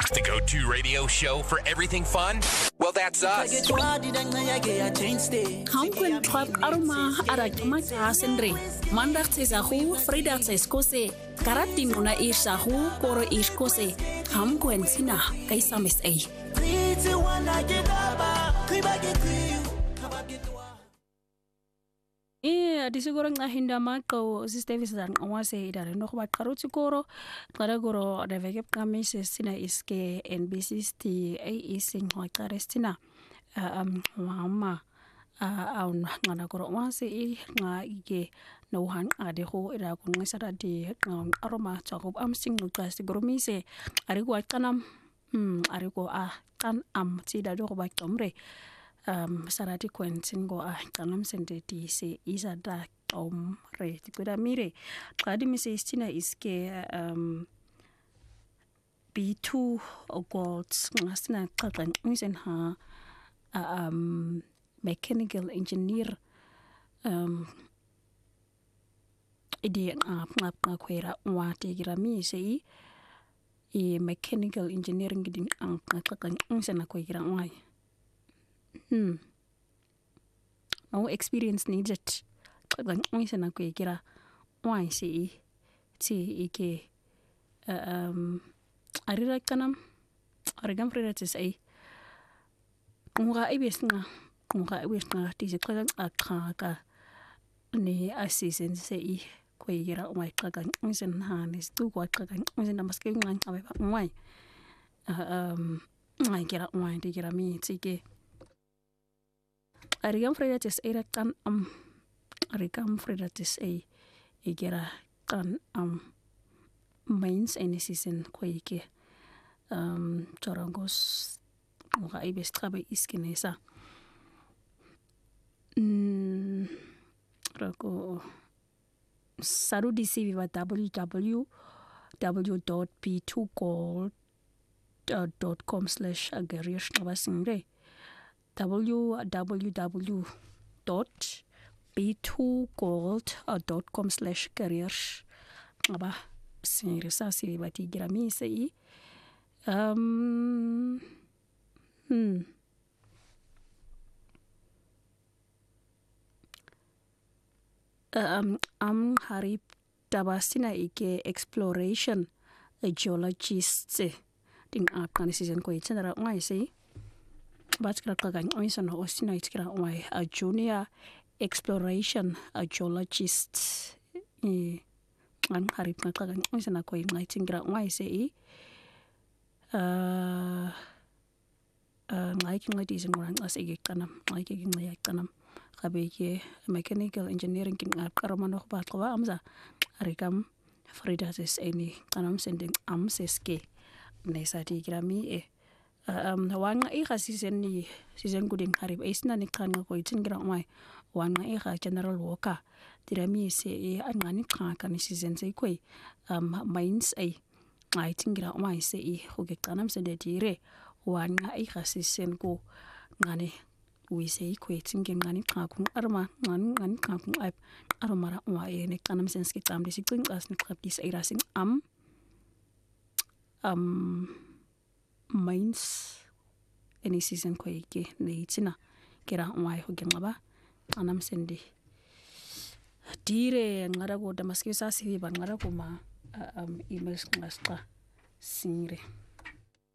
The go-to radio show for everything fun? Well, that's us. Hamkwen Club Aroma Arakma Sendre. Mandak Tezahu, Frida Teskose, Karatimuna Ishahu, Koro Ishkose, Hamkwen Sina, Kaisamis A. Disiguro nga hindama ko si Stevenson awase idare no ba karuti koro kara goro revege kamise sina iske NBC sti ising wa karestina mama aun ngana goro wase nga ige no han ade ho ira ko ngisara di aroma chakob amsing no kasi goro mise ari ko kanam ari ko kan am ti da do ba tomre sarati kwentin go kanam sende di se isada re tikuda mire kadi mise istina iske B2 gold ngasina qakan misen ha mechanical engineer ide ngap kwera wate gira mise I mechanical engineering gidin qakan misen ko gira ngai no experience needed qakan misen ko gira wai si ike arira kanam arigam fredates ai kunga ibesnga tise qakan akaka ni assistant sei ko gira wai qakan misen hanis tu ko qakan misen maske ngan abe wai ngai gira wai de gira mi tike arigam fredates ai kan arigam fredates ai gira kan mains any season ko ike chorangos muga ibes trabe iskinesa rako saru dc viva www.p2gold.com/agarish nabasingre www.p2gold.com/careers ngaba singirisa si bati girami sei harip tabasina ike exploration geologist ding akani season ko itsenara ngai sei batkra kagan oisan hostina itkra ngai a junior exploration geologist an harip kagan oisan ko ngai tingra ngai sei ngai king ladies and orang as ege kanam ngai king ngai kanam kabeke mechanical engineering king karamano ba twa amza arikam frida ses any kanam sending amseske nesa di grami wanga season guding harip isna ni kan ko itingra mai wanga general worker dirami se angani kan season sai koi mines ai tingra mai se hoge kanam sende dire wanga season ko ngane we say quitting ngani kakung arma ngani kakung ai armara wa ne kanam senski tam disipling as ni klapis irasing mines any season ko ike ne itina kira wa hoge ngaba kanam sende dire ngara go damaske sa si ba ngara ko ma emails ngasta singre